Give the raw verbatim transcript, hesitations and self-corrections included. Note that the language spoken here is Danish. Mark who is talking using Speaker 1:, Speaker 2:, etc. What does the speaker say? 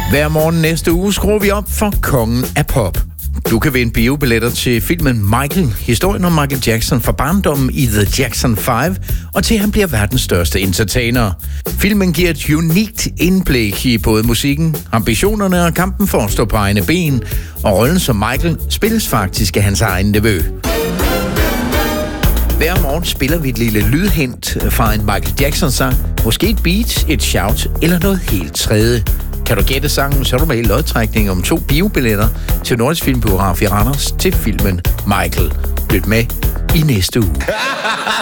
Speaker 1: Hver morgen næste uge skruer vi op for kongen af pop. Du kan vinde biobilletter til filmen Michael, historien om Michael Jackson fra barndommen i The Jackson fem, og til han bliver verdens største entertainer. Filmen giver et unikt indblik i både musikken, ambitionerne og kampen for at stå på egne ben, og rollen som Michael spilles faktisk af hans egen nevø. Hver morgen spiller vi et lille lydhint fra en Michael Jackson-sang, måske et beat, et shout eller noget helt tredje. Kan du gætte sangen, så er du med i lodtrækning om to biobilletter til Nordisk Filmbiograf i Randers til filmen Michael. Lyt med i næste uge.